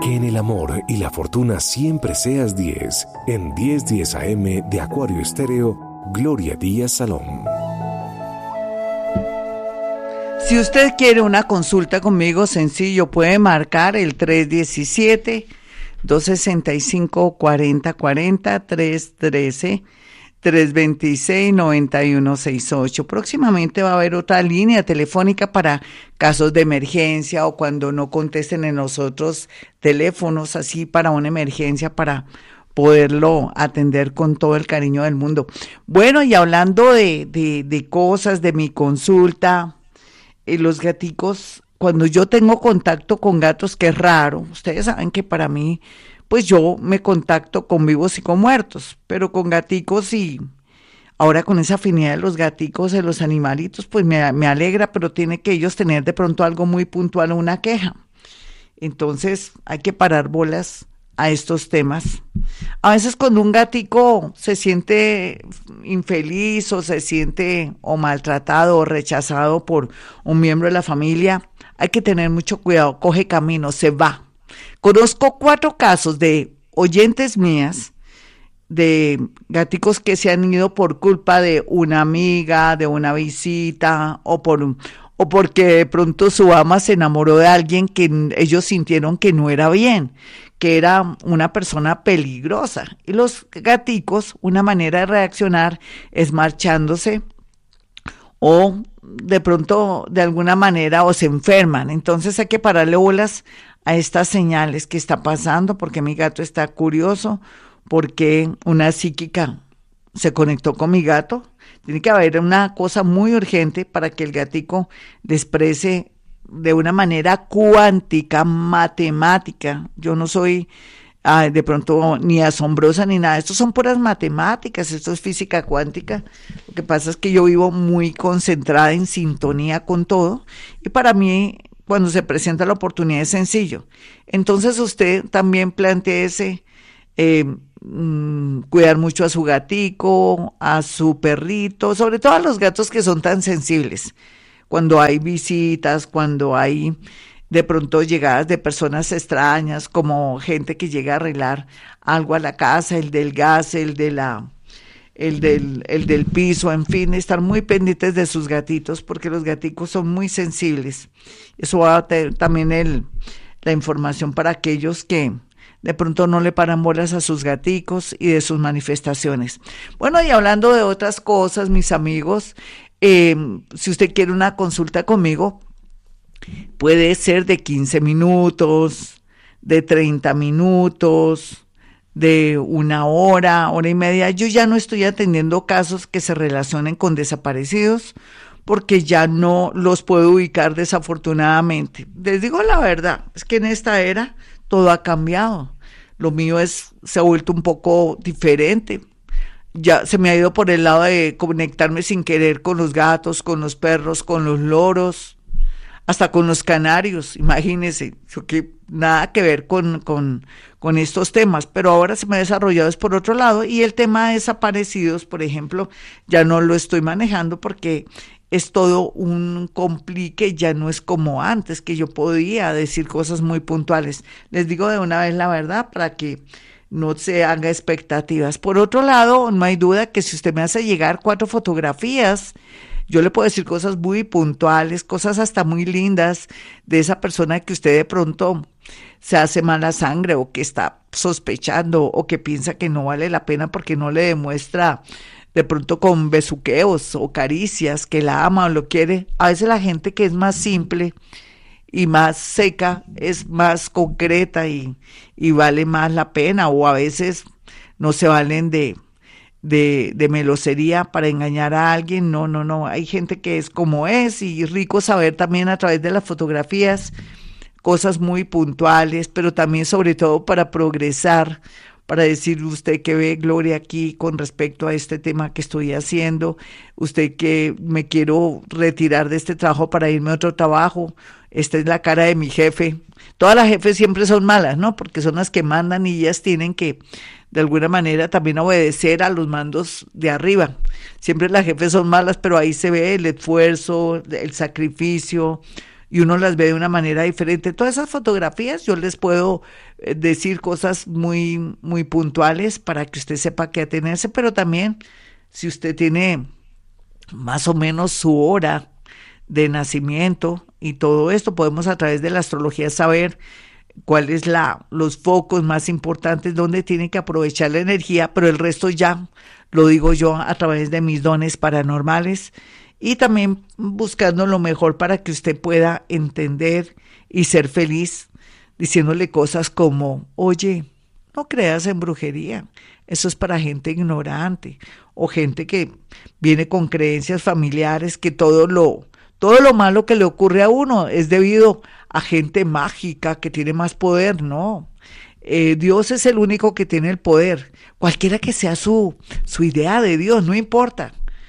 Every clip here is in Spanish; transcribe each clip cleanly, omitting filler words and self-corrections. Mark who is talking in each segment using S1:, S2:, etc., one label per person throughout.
S1: Que en el amor y la fortuna siempre seas 10. En 10:10 AM de Acuario Estéreo, Gloria Díaz Salón.
S2: Si usted quiere una consulta conmigo, sencillo, puede marcar el 317-265-4040, 313-326-9168. Próximamente va a haber otra línea telefónica para casos de emergencia o cuando no contesten en los otros teléfonos, así para una emergencia, para poderlo atender con todo el cariño del mundo. Bueno, y hablando de cosas, de mi consulta, los gaticos, cuando yo tengo contacto con gatos, que es raro, ustedes saben que para mí, pues yo me contacto con vivos y con muertos, pero con gaticos y ahora con esa afinidad de los gaticos, de los animalitos, pues me alegra, pero tiene que ellos tener de pronto algo muy puntual o una queja. Entonces hay que parar bolas a estos temas. A veces cuando un gatico se siente infeliz o se siente o maltratado o rechazado por un miembro de la familia, hay que tener mucho cuidado, coge camino, se va. Conozco 4 casos de oyentes mías, de gaticos que se han ido por culpa de una amiga, de una visita o porque de pronto su ama se enamoró de alguien que ellos sintieron que no era bien, que era una persona peligrosa. Y los gaticos, una manera de reaccionar es marchándose o de pronto de alguna manera o se enferman. Entonces hay que pararle bolas a estas señales que está pasando, porque mi gato está curioso, porque una psíquica se conectó con mi gato. Tiene que haber una cosa muy urgente para que el gatico le exprese de una manera cuántica, matemática. Yo no soy de pronto ni asombrosa ni nada. Estos son puras matemáticas, esto es física cuántica. Lo que pasa es que yo vivo muy concentrada en sintonía con todo y para mí cuando se presenta la oportunidad es sencillo. Entonces usted también plantéese cuidar mucho a su gatico, a su perrito, sobre todo a los gatos que son tan sensibles. Cuando hay visitas, cuando hay de pronto llegadas de personas extrañas, como gente que llega a arreglar algo a la casa, el del gas, el del piso, en fin, estar muy pendientes de sus gatitos, porque los gaticos son muy sensibles. Eso va a tener también la información para aquellos que de pronto no le paran bolas a sus gaticos y de sus manifestaciones. Bueno, y hablando de otras cosas, mis amigos, si usted quiere una consulta conmigo, puede ser de 15 minutos, de 30 minutos, de 1 hora, hora y media. Yo ya no estoy atendiendo casos que se relacionen con desaparecidos, porque ya no los puedo ubicar desafortunadamente. Les digo la verdad, es que en esta era todo ha cambiado. Lo mío se ha vuelto un poco diferente. Ya se me ha ido por el lado de conectarme sin querer con los gatos, con los perros, con los loros, hasta con los canarios. Imagínense, que nada que ver con estos temas, pero ahora se me ha desarrollado es por otro lado, y el tema de desaparecidos, por ejemplo, ya no lo estoy manejando porque es todo un complique, ya no es como antes, que yo podía decir cosas muy puntuales. Les digo de una vez la verdad para que no se haga expectativas. Por otro lado, no hay duda que si usted me hace llegar 4 fotografías, yo le puedo decir cosas muy puntuales, cosas hasta muy lindas de esa persona que usted de pronto se hace mala sangre o que está sospechando o que piensa que no vale la pena porque no le demuestra de pronto con besuqueos o caricias que la ama o lo quiere. A veces la gente que es más simple y más seca es más concreta y vale más la pena, o a veces no se valen de melosería para engañar a alguien. No, hay gente que es como es, y rico saber también a través de las fotografías cosas muy puntuales, pero también sobre todo para progresar, para decir usted que ve, Gloria, aquí con respecto a este tema que estoy haciendo, usted que me quiero retirar de este trabajo para irme a otro trabajo, esta es la cara de mi jefe. Todas las jefes siempre son malas, ¿no? Porque son las que mandan y ellas tienen que de alguna manera también obedecer a los mandos de arriba. Siempre las jefes son malas, pero ahí se ve el esfuerzo, el sacrificio y uno las ve de una manera diferente. Todas esas fotografías yo les puedo decir cosas muy, muy puntuales para que usted sepa qué atenerse, pero también si usted tiene más o menos su hora de nacimiento y todo esto, podemos a través de la astrología saber cuáles los focos más importantes, donde tiene que aprovechar la energía, pero el resto ya lo digo yo a través de mis dones paranormales y también buscando lo mejor para que usted pueda entender y ser feliz, diciéndole cosas como, oye, no creas en brujería, eso es para gente ignorante o gente que viene con creencias familiares que todo lo malo que le ocurre a uno es debido a gente mágica que tiene más poder. No, Dios es el único que tiene el poder, cualquiera que sea su idea de Dios, no importa,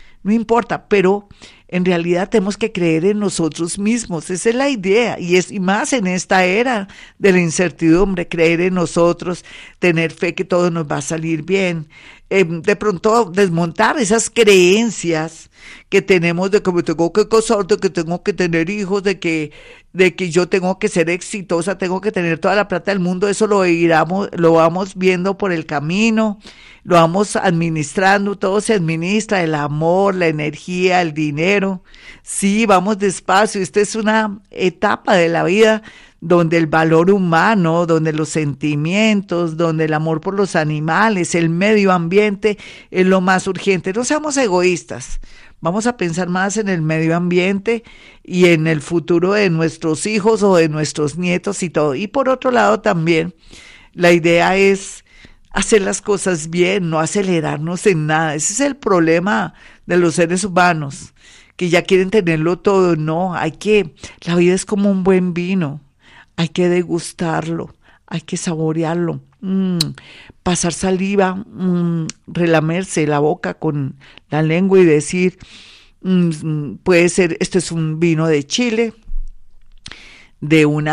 S2: pero en realidad tenemos que creer en nosotros mismos, esa es la idea, y más en esta era de la incertidumbre, creer en nosotros, tener fe que todo nos va a salir bien, de pronto desmontar esas creencias que tenemos de que me tengo que casar, de que tengo que tener hijos, de que yo tengo que ser exitosa, tengo que tener toda la plata del mundo. Eso lo vamos viendo por el camino, lo vamos administrando, todo se administra, el amor, la energía, el dinero. Sí, vamos despacio, esta es una etapa de la vida donde el valor humano, donde los sentimientos, donde el amor por los animales, el medio ambiente es lo más urgente. No seamos egoístas, vamos a pensar más en el medio ambiente y en el futuro de nuestros hijos o de nuestros nietos y todo. Y por otro lado también, la idea es hacer las cosas bien, no acelerarnos en nada. Ese es el problema de los seres humanos, que ya quieren tenerlo todo. No, la vida es como un buen vino. Hay que degustarlo, hay que saborearlo, pasar saliva, relamerse la boca con la lengua y decir, puede ser, este es un vino de Chile, de un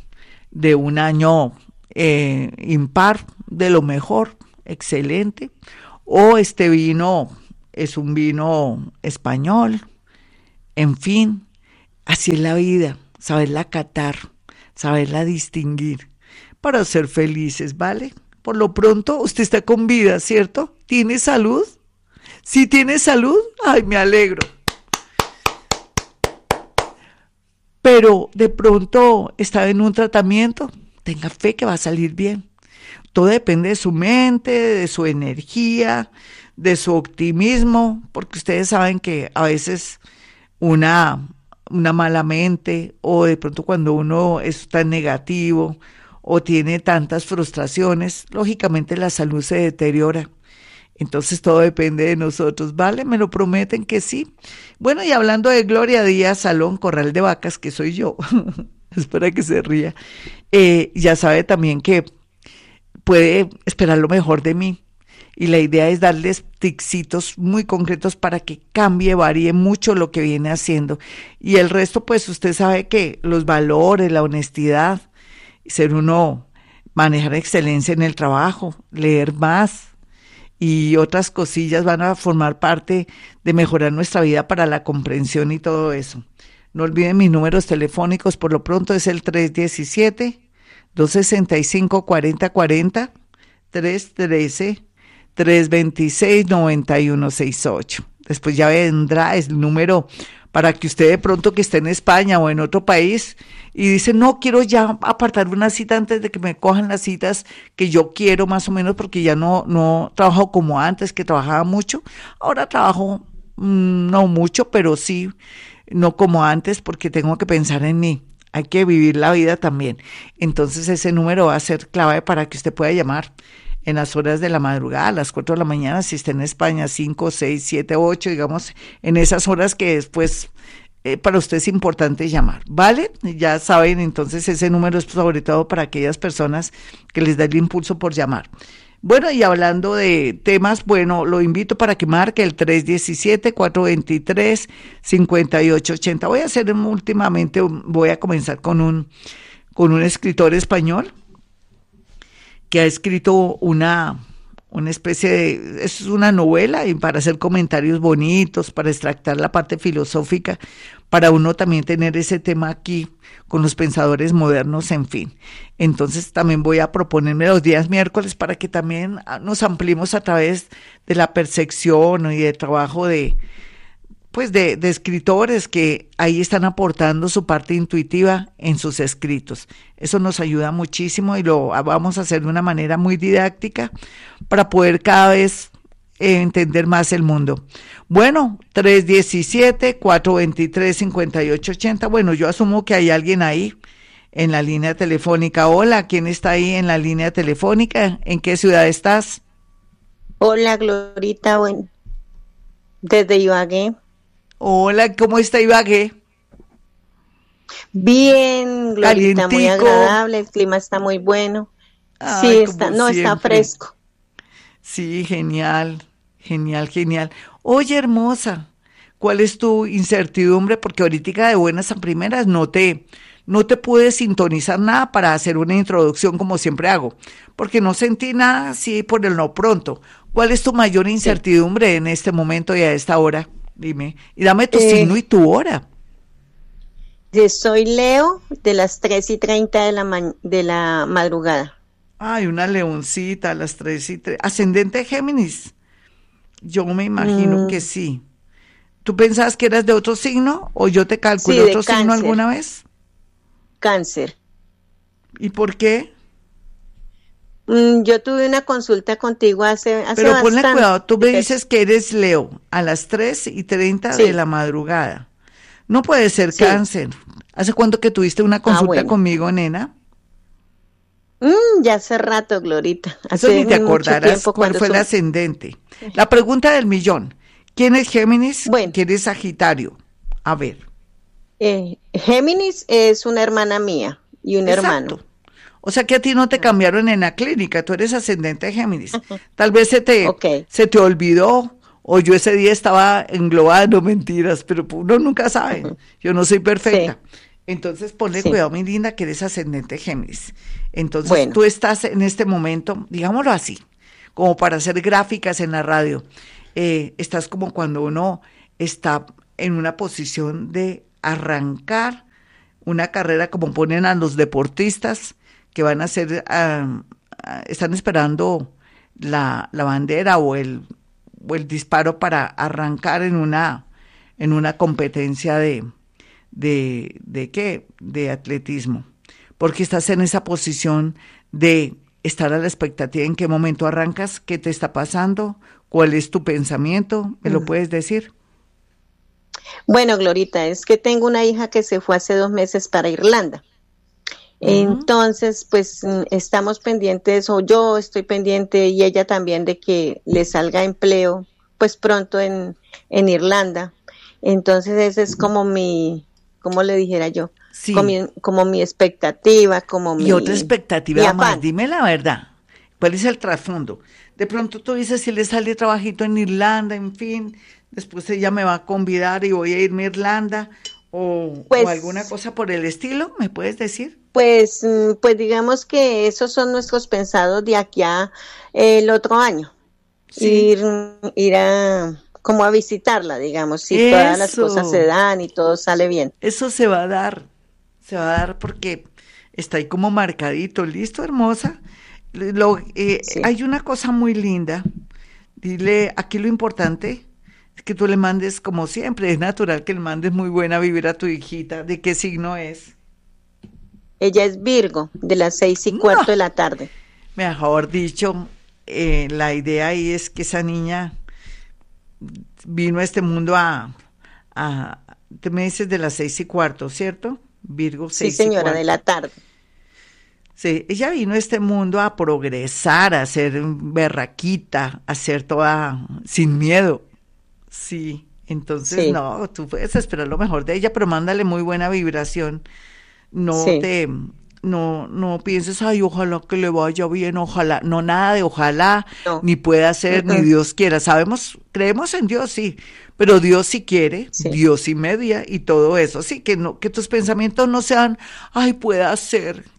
S2: año impar, de lo mejor, excelente, o este vino es un vino español, en fin, así es la vida, saberla catar, saberla distinguir, para ser felices, ¿vale? Por lo pronto, usted está con vida, ¿cierto? ¿Tiene salud? ¿Sí tiene salud? ¡Ay, me alegro! Pero de pronto está en un tratamiento, tenga fe que va a salir bien. Todo depende de su mente, de su energía, de su optimismo, porque ustedes saben que a veces una mala mente, o de pronto cuando uno es tan negativo o tiene tantas frustraciones, lógicamente la salud se deteriora. Entonces todo depende de nosotros, ¿vale? ¿Me lo prometen que sí? Bueno, y hablando de Gloria Díaz Salón, Corral de Vacas, que soy yo, espera que se ría, ya sabe también que puede esperar lo mejor de mí. Y la idea es darles tipsitos muy concretos para que cambie, varíe mucho lo que viene haciendo. Y el resto, pues usted sabe que los valores, la honestidad, ser uno, manejar excelencia en el trabajo, leer más y otras cosillas van a formar parte de mejorar nuestra vida para la comprensión y todo eso. No olviden mis números telefónicos, por lo pronto es el 317-265-4040, 326-9168. Después ya vendrá el número para que usted de pronto que esté en España o en otro país y dice, no, quiero ya apartar una cita antes de que me cojan las citas que yo quiero más o menos, porque ya no trabajo como antes, que trabajaba mucho. Ahora trabajo no mucho, pero sí, no como antes, porque tengo que pensar en mí. Hay que vivir la vida también. Entonces ese número va a ser clave para que usted pueda llamar en las horas de la madrugada, a las 4 de la mañana, si está en España, 5, 6, 7, 8, digamos, en esas horas que después para usted es importante llamar, ¿vale? Ya saben, entonces ese número es sobre todo para aquellas personas que les da el impulso por llamar. Bueno, y hablando de temas, bueno, lo invito para que marque el 317-423-5880. Voy a comenzar con un escritor español que ha escrito una una especie de, es una novela y para hacer comentarios bonitos, para extractar la parte filosófica, para uno también tener ese tema aquí con los pensadores modernos, en fin. Entonces también voy a proponerme los días miércoles para que también nos ampliemos a través de la percepción y de trabajo de escritores que ahí están aportando su parte intuitiva en sus escritos. Eso nos ayuda muchísimo y lo vamos a hacer de una manera muy didáctica para poder cada vez entender más el mundo. Bueno, 317-423-5880. Bueno, yo asumo que hay alguien ahí en la línea telefónica. Hola, ¿quién está ahí en la línea telefónica? ¿En qué ciudad estás?
S3: Hola, Glorita, desde Ibagué.
S2: Hola, ¿cómo está Ibagué?
S3: Bien, Glorita,
S2: Calientico.
S3: muy agradable, el clima está muy bueno.
S2: Ay,
S3: Sí, está
S2: siempre.
S3: fresco.
S2: Sí, genial, genial, genial. Oye, hermosa, ¿cuál es tu incertidumbre? Porque ahorita de buenas a primeras no te pude sintonizar nada para hacer una introducción como siempre hago, porque no sentí nada así por el no pronto. ¿Cuál es tu mayor incertidumbre en este momento y a esta hora? Dime, y dame tu signo y tu hora.
S3: Yo soy Leo de las 3:30 de la madrugada.
S2: Ay, una leoncita a las 3:03. Ascendente Géminis. Yo me imagino que sí. ¿Tú pensabas que eras de otro signo o yo te calculé otro signo alguna vez?
S3: Cáncer.
S2: ¿Y por qué?
S3: Yo tuve una consulta contigo hace
S2: Pero ponle
S3: bastante.
S2: cuidado, tú me dices que eres Leo a las 3:30 de la madrugada. No puede ser cáncer. ¿Hace cuánto que tuviste una consulta conmigo, nena?
S3: Ya hace rato, Glorita.
S2: Eso ni te acordarás cuál fue el ascendente. La pregunta del millón. ¿Quién es Géminis?
S3: Bueno.
S2: ¿Quién es Sagitario? A ver.
S3: Géminis es una hermana mía y un hermano.
S2: O sea que a ti no te cambiaron en la clínica, tú eres ascendente Géminis. Tal vez se te olvidó o yo ese día estaba englobando mentiras, pero uno nunca sabe. Yo no soy perfecta. Sí. Entonces ponle cuidado, mi linda, que eres ascendente Géminis. Entonces tú estás en este momento, digámoslo así, como para hacer gráficas en la radio. Estás como cuando uno está en una posición de arrancar una carrera como ponen a los deportistas que van a hacer, están esperando la bandera o el disparo para arrancar en una competencia de ¿qué? De atletismo, porque estás en esa posición de estar a la expectativa en qué momento arrancas, qué te está pasando, cuál es tu pensamiento, ¿me lo puedes decir?
S3: Bueno, Glorita, es que tengo una hija que se fue hace 2 meses para Irlanda. Entonces, pues estamos pendientes, o yo estoy pendiente y ella también, de que le salga empleo, pues pronto en Irlanda. Entonces, esa es como ¿cómo le dijera yo? Sí. Como mi expectativa,
S2: Y otra expectativa más, dime la verdad, ¿cuál es el trasfondo? De pronto tú dices, si le sale trabajito en Irlanda, en fin, después ella me va a convidar y voy a irme a Irlanda, o alguna cosa por el estilo, ¿me puedes decir?
S3: Pues digamos que esos son nuestros pensados de aquí a el otro año. Sí. Ir a como a visitarla, digamos, si todas las cosas se dan y todo sale bien.
S2: Eso se va a dar porque está ahí como marcadito, ¿listo, hermosa? Sí. Hay una cosa muy linda, dile, aquí lo importante es que tú le mandes, como siempre, es natural que le mandes muy buena vibra a tu hijita. ¿De qué signo es?
S3: Ella es Virgo, de las 6:15 de la tarde.
S2: Mejor dicho, la idea ahí es que esa niña vino a este mundo te me dices de las 6:15, ¿cierto? Virgo, 6:15.
S3: Sí, señora, de la tarde.
S2: Sí, ella vino a este mundo a progresar, a ser berraquita, a ser toda sin miedo. Sí, entonces no, tú puedes esperar lo mejor de ella, pero mándale muy buena vibración. No pienses, ay, ojalá que le vaya bien, ojalá, no, nada de ojalá, ni pueda ser, ni Dios quiera. Creemos en Dios, sí, pero Dios sí quiere, Dios sí media y todo eso, sí, que tus pensamientos no sean, ay, pueda ser,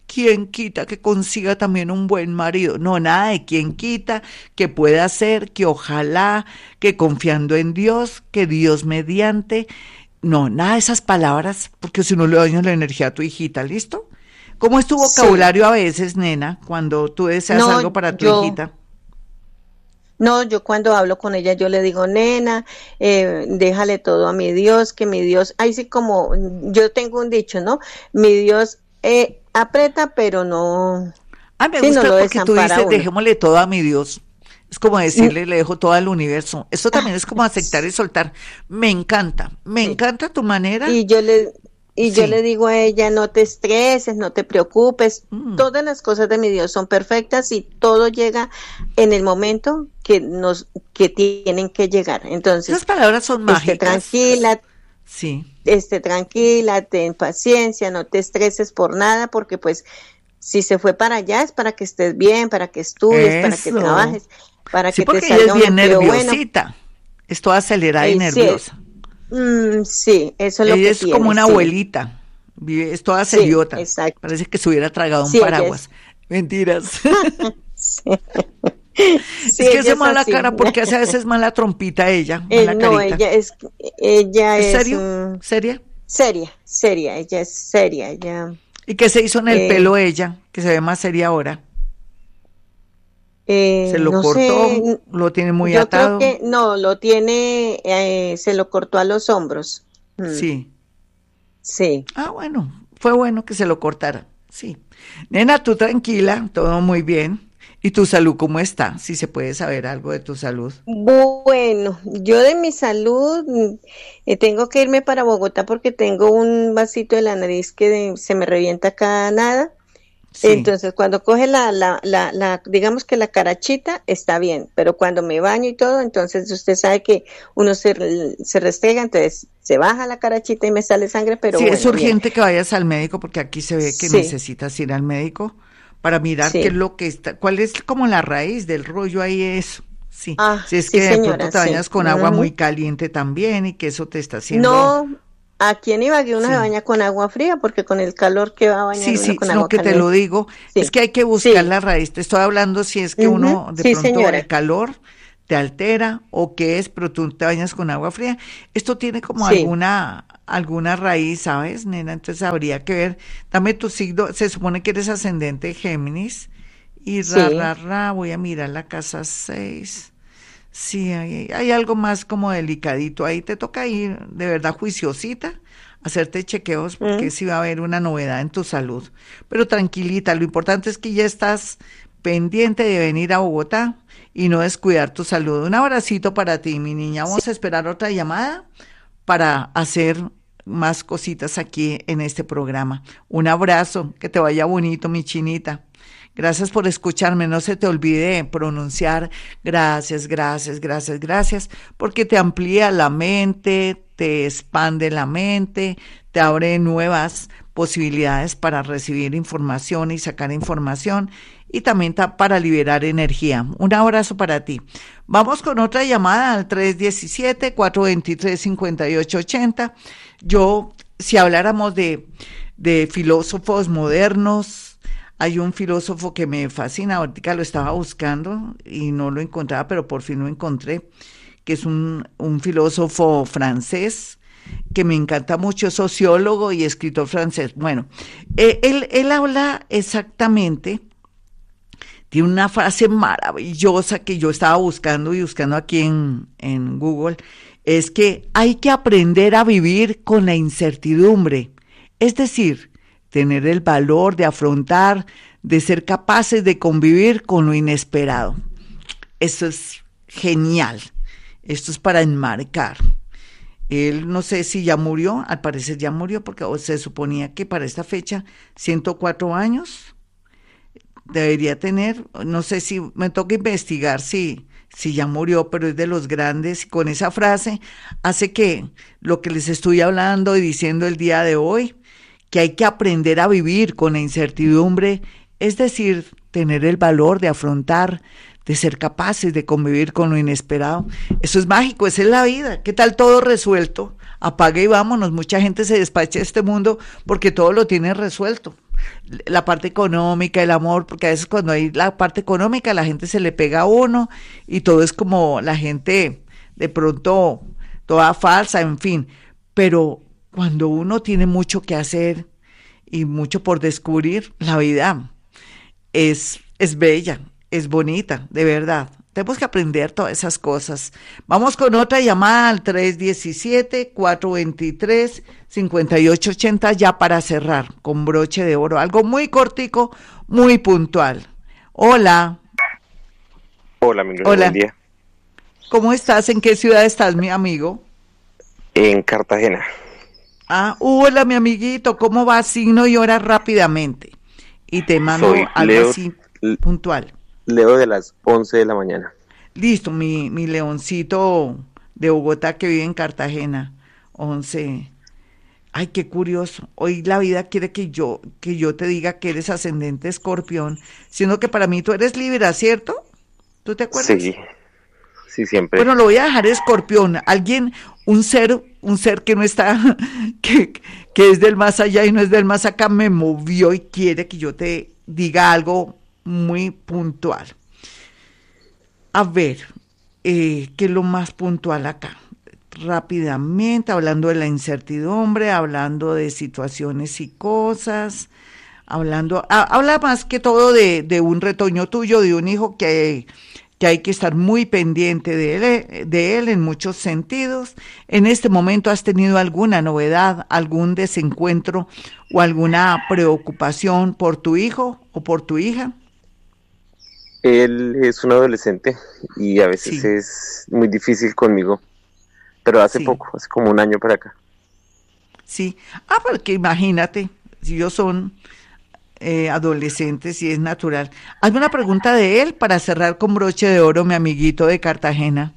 S2: ¿quién quita que consiga también un buen marido? No, nada de quién quita, que pueda ser, que ojalá, que confiando en Dios, que Dios mediante. No, nada de esas palabras, porque si no le dañas la energía a tu hijita, ¿listo? ¿Cómo es tu vocabulario a veces, nena, cuando tú deseas algo para tu hijita?
S3: No, yo cuando hablo con ella, yo le digo, nena, déjale todo a mi Dios, que mi Dios, ahí sí como, yo tengo un dicho, ¿no? Mi Dios aprieta, pero no,
S2: Me
S3: sí,
S2: gusta
S3: no lo
S2: porque tú
S3: desampara
S2: dices,
S3: uno.
S2: dejémosle todo a mi Dios. Es como decirle, le dejo todo al universo. Eso también es como aceptar y soltar. Me
S3: Sí.
S2: encanta tu manera.
S3: Y yo le, y yo le
S2: Sí.
S3: digo a ella, no te estreses, no te preocupes,
S2: Mm.
S3: todas las cosas de mi Dios son perfectas y todo llega en el momento que tienen que llegar.
S2: Esas
S3: Entonces,
S2: palabras son
S3: esté
S2: mágicas.
S3: tranquila,
S2: Sí.
S3: ten paciencia, no te estreses por nada, porque pues si se fue para allá es para que estés bien, para que estudies, para que
S2: Eso.
S3: trabajes, para
S2: Sí,
S3: que te
S2: porque ella es
S3: salga un
S2: bien
S3: empleo bueno.
S2: nerviosita. Es toda acelerada y
S3: Sí,
S2: nerviosa.
S3: sí, eso es lo
S2: Ella
S3: que
S2: es como
S3: tiene,
S2: una
S3: sí,
S2: abuelita. Es toda
S3: sí,
S2: seriota.
S3: exacto.
S2: Parece que se hubiera tragado un
S3: Sí, ella
S2: paraguas.
S3: es,
S2: Mentiras.
S3: sí, sí,
S2: Es que
S3: ella
S2: hace
S3: es
S2: mala
S3: así.
S2: cara porque hace a veces mala trompita ella, mala
S3: No,
S2: carita.
S3: ella
S2: ¿Es
S3: es
S2: serio? ¿Seria?
S3: seria, ella es seria, ella,
S2: ¿Y qué se hizo en el
S3: eh,
S2: pelo ella? Que se ve más seria ahora. ¿Se lo
S3: no sé,
S2: cortó? ¿Lo tiene muy
S3: yo creo
S2: atado?
S3: que no, lo tiene, se lo cortó a los hombros.
S2: Sí.
S3: Sí,
S2: Ah, bueno, fue bueno que se lo cortara. Sí. Nena, tú tranquila, todo muy bien. ¿Y tu salud cómo está? Si se puede saber algo de tu salud.
S3: bueno, yo de mi salud tengo que irme para Bogotá porque tengo un vasito de la nariz que se me revienta cada nada.
S2: Sí.
S3: Entonces, cuando coge digamos que la carachita, está bien, pero cuando me baño y todo, entonces usted sabe que uno se restrega, entonces se baja la carachita y me sale sangre, pero
S2: Sí, es
S3: bueno, bien.
S2: urgente que vayas al médico porque aquí se ve que
S3: Sí,
S2: necesitas ir al médico para mirar qué es
S3: sí.
S2: lo que está, cuál es como la raíz del rollo ahí eso. Sí, si es
S3: Sí,
S2: que de pronto
S3: señora,
S2: te
S3: sí.
S2: bañas con agua muy
S3: Ujú.
S2: caliente también y que eso te está haciendo,
S3: No, aquí en Ibagué uno se
S2: sí.
S3: baña con agua fría porque con el calor que va a bañar
S2: Sí,
S3: uno
S2: sí,
S3: con
S2: no
S3: agua
S2: que te lo
S3: caliente.
S2: digo, es
S3: Sí,
S2: que hay que buscar
S3: sí.
S2: la raíz. Te estoy hablando si es que
S3: Ujú.
S2: uno de
S3: Sí,
S2: pronto el
S3: señora.
S2: calor te altera o qué es, pero tú te bañas con agua fría. Esto tiene como
S3: Sí,
S2: alguna raíz, ¿sabes, nena? Entonces habría que ver. Dame tu signo. Se supone que eres ascendente Géminis. Y
S3: sí,
S2: voy a mirar la casa 6. Sí, hay algo más como delicadito. Ahí te toca ir de verdad juiciosita, hacerte chequeos porque
S3: mm,
S2: sí va a haber una novedad en tu salud. Pero tranquilita, lo importante es que ya estás pendiente de venir a Bogotá y no descuidar tu salud. Un abracito para ti, mi niña.
S3: sí.
S2: Vamos a esperar otra llamada para hacer más cositas aquí en este programa. Un abrazo, que te vaya bonito, mi chinita. Gracias por escucharme. No se te olvide pronunciar gracias, gracias, gracias, gracias, porque te amplía la mente, te expande la mente, te abre nuevas posibilidades para recibir información y sacar información y también para liberar energía. Un abrazo para ti. Vamos con otra llamada al 317-423-5880. Yo, si habláramos de filósofos modernos, hay un filósofo que me fascina, ahorita lo estaba buscando y no lo encontraba, pero por fin lo encontré, que es un filósofo francés que me encanta mucho, sociólogo y escritor francés. Bueno, él habla exactamente, tiene una frase maravillosa que yo estaba buscando y buscando aquí en Google, es que hay que aprender a vivir con la incertidumbre, es decir, tener el valor de afrontar, de ser capaces de convivir con lo inesperado. Eso es genial, esto es para enmarcar. Él no sé si ya murió, al parecer ya murió porque se suponía que para esta fecha 104 años debería tener, no sé si me toca investigar si ya murió, pero es de los grandes y con esa frase hace que lo que les estoy hablando y diciendo el día de hoy, que hay que aprender a vivir con la incertidumbre, es decir, tener el valor de afrontar, de ser capaces de convivir con lo inesperado. Eso es mágico, esa es la vida. ¿Qué tal todo resuelto? Apague y vámonos. Mucha gente se despacha de este mundo porque todo lo tiene resuelto. la parte económica, el amor, porque a veces cuando hay la parte económica la gente se le pega a uno y todo es como la gente de pronto toda falsa, en fin, pero cuando uno tiene mucho que hacer y mucho por descubrir, la vida es bella, es bonita, de verdad. Tenemos que aprender todas esas cosas. Vamos con otra llamada al 317-423-5880 ya para cerrar con broche de oro. Algo muy cortico, muy puntual. Hola.
S4: Hola, mi
S2: Hola.
S4: Buen día.
S2: ¿Cómo estás? ¿En qué ciudad estás, mi amigo?
S4: En Cartagena.
S2: Hola, mi amiguito. ¿Cómo va? Signo y hora rápidamente. Y te mando
S4: Soy
S2: algo
S4: Leo,
S2: así puntual.
S4: Leo de las 11 de la mañana.
S2: Listo, mi leoncito de Bogotá que vive en Cartagena, 11. Ay, qué curioso. Hoy la vida quiere que yo te diga que eres ascendente Escorpión, siendo que para mí tú eres Libra, ¿cierto? ¿Tú te acuerdas?
S4: Sí, siempre.
S2: Bueno, lo voy a dejar Escorpión. Alguien, un ser que no está, que es del más allá y no es del más acá, me movió y quiere que yo te diga algo muy puntual. A ver, ¿qué es lo más puntual acá? Rápidamente, hablando de la incertidumbre, hablando de situaciones y cosas, habla más que todo de un retoño tuyo, de un hijo que hay que estar muy pendiente de él en muchos sentidos. ¿En este momento has tenido alguna novedad, algún desencuentro o alguna preocupación por tu hijo o por tu hija?
S4: Él es un adolescente y a veces
S2: Sí.
S4: es muy difícil conmigo, pero hace
S2: Sí.
S4: poco, hace como un año para acá.
S2: Sí. Porque imagínate, si ellos son adolescentes y es natural. ¿Alguna pregunta de él para cerrar con broche de oro, mi amiguito de Cartagena?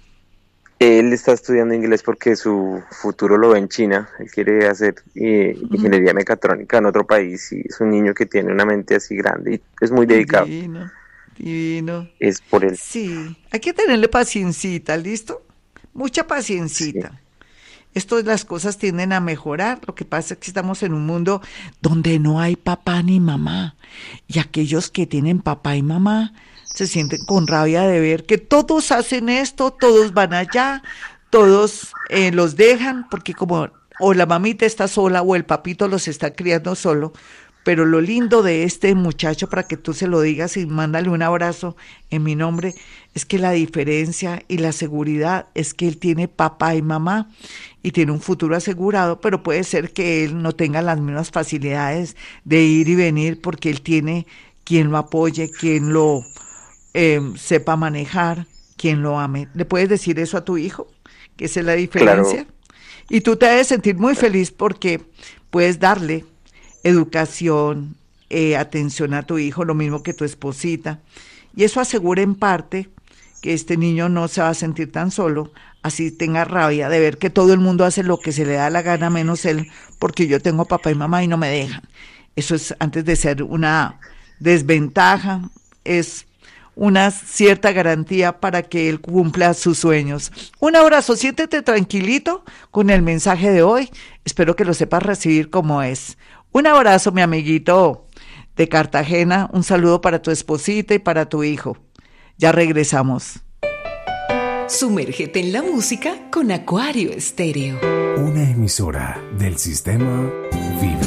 S4: Él está estudiando inglés porque su futuro lo ve en China. Él quiere hacer ingeniería mecatrónica en otro país y es un niño que tiene una mente así grande y es muy dedicado.
S2: Divino.
S4: Es por él.
S2: Sí, hay que tenerle paciencita, ¿listo? Mucha paciencita.
S4: Sí.
S2: Las cosas tienden a mejorar. Lo que pasa es que estamos en un mundo donde no hay papá ni mamá. Y aquellos que tienen papá y mamá se sienten con rabia de ver que todos hacen esto, todos van allá, todos los dejan, porque como o la mamita está sola o el papito los está criando solo. Pero lo lindo de este muchacho, para que tú se lo digas y mándale un abrazo en mi nombre, es que la diferencia y la seguridad es que él tiene papá y mamá y tiene un futuro asegurado, pero puede ser que él no tenga las mismas facilidades de ir y venir porque él tiene quien lo apoye, quien lo sepa manejar, quien lo ame. ¿Le puedes decir eso a tu hijo? Que esa es la diferencia.
S4: Claro.
S2: Y tú te debes sentir muy feliz porque puedes darle educación, atención a tu hijo, lo mismo que tu esposita. Y eso asegura en parte que este niño no se va a sentir tan solo, así tenga rabia de ver que todo el mundo hace lo que se le da la gana, menos él, porque yo tengo papá y mamá y no me dejan. Eso es, antes de ser una desventaja, es una cierta garantía para que él cumpla sus sueños. Un abrazo, siéntete tranquilito con el mensaje de hoy. Espero que lo sepas recibir como es. Un abrazo, mi amiguito de Cartagena. Un saludo para tu esposita y para tu hijo. Ya regresamos.
S5: Sumérgete en la música con Acuario Estéreo.
S1: Una emisora del sistema Vibra.